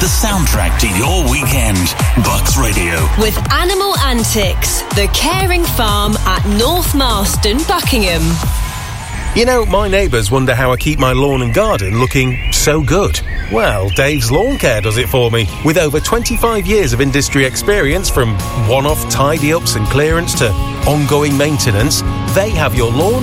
the soundtrack to your weekend. Bucks Radio. With Animal Antics, the caring farm at North Marston, Buckingham. You know, my neighbours wonder how I keep my lawn and garden looking so good. Well, Dave's Lawn Care does it for me. With over 25 years of industry experience, from one-off tidy-ups and clearance to ongoing maintenance, they have your lawn